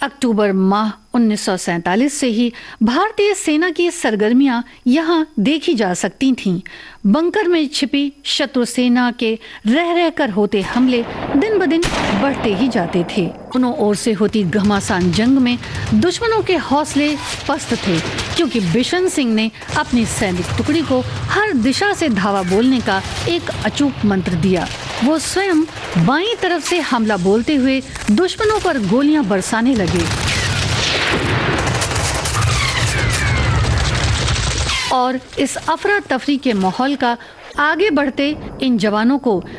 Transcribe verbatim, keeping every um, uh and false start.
अक्टूबर माह उन्नीस सौ सैंतालीस से ही भारतीय सेना की सरगर्मियां यहाँ देखी जा सकती थीं। बंकर में छिपी शत्रु सेना के रह रहकर होते हमले दिन ब दिन बढ़ते ही जाते थे। दोनों ओर से होती घमासान जंग में दुश्मनों के हौसले पस्त थे, क्योंकि बिशन सिंह ने अपनी सैनिक टुकड़ी को हर दिशा से धावा बोलने का एक अचूक मंत्र दिया। वो स्वयं बाईं तरफ से हमला बोलते हुए दुश्मनों पर गोलियां बरसाने लगे और इस अफरा तफरी के माहौल का आगे बढ़ते इन जवानों को